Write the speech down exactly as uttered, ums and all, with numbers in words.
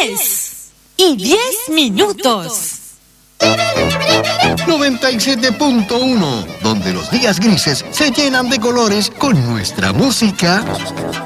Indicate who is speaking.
Speaker 1: diez y diez minutos.
Speaker 2: noventa y siete punto uno, donde los días grises se llenan de colores con nuestra música.